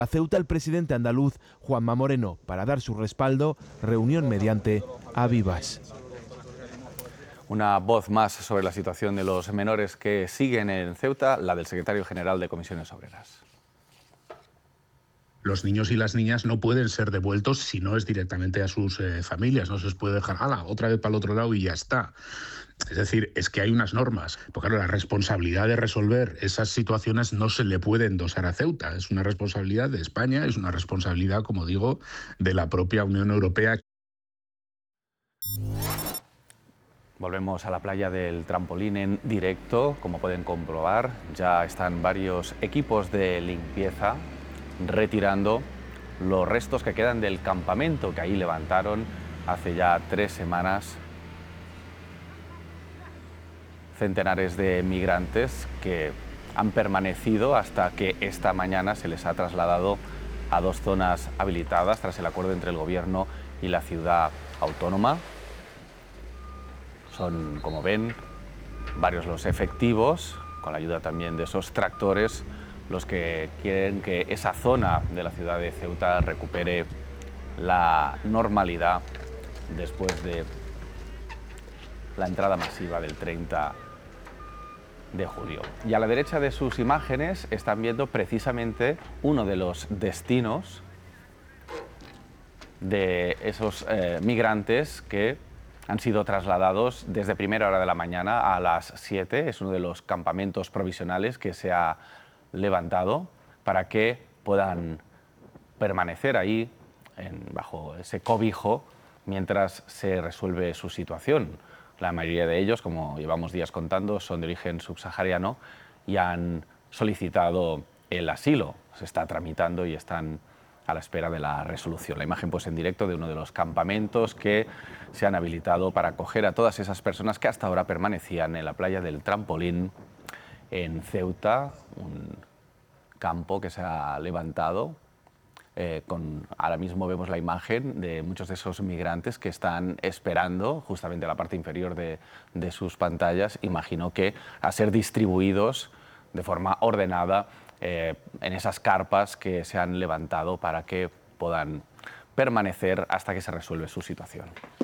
A Ceuta, el presidente andaluz Juanma Moreno, para dar su respaldo, reunión mediante a vivas. Una voz más sobre la situación de los menores que siguen en Ceuta, la del secretario general de Comisiones Obreras. Los niños y las niñas no pueden ser devueltos si no es directamente a sus familias. No se les puede dejar, otra vez para el otro lado y ya está. Es decir, es que hay unas normas. Porque claro, la responsabilidad de resolver esas situaciones no se le puede endosar a Ceuta. Es una responsabilidad de España, es una responsabilidad, como digo, de la propia Unión Europea. Volvemos a la playa del Trampolín en directo. Como pueden comprobar, ya están varios equipos de limpieza retirando los restos que quedan del campamento que ahí levantaron hace ya 3 semanas. Centenares de migrantes que han permanecido hasta que esta mañana se les ha trasladado a 2 zonas habilitadas tras el acuerdo entre el gobierno y la ciudad autónoma. Son, como ven, varios los efectivos, con la ayuda también de esos tractores, los que quieren que esa zona de la ciudad de Ceuta recupere la normalidad después de la entrada masiva del 30 de julio. Y a la derecha de sus imágenes están viendo precisamente uno de los destinos de esos migrantes que han sido trasladados desde primera hora de la mañana a las 7. Es uno de los campamentos provisionales que se ha levantado para que puedan permanecer ahí bajo ese cobijo mientras se resuelve su situación. La mayoría de ellos, como llevamos días contando, son de origen subsahariano y han solicitado el asilo. Se está tramitando y están a la espera de la resolución. La imagen pues en directo de uno de los campamentos que se han habilitado para acoger a todas esas personas que hasta ahora permanecían en la playa del Trampolín en Ceuta, un campo que se ha levantado. Ahora mismo vemos la imagen de muchos de esos migrantes que están esperando justamente la parte inferior de sus pantallas, imagino que a ser distribuidos de forma ordenada en esas carpas que se han levantado para que puedan permanecer hasta que se resuelve su situación.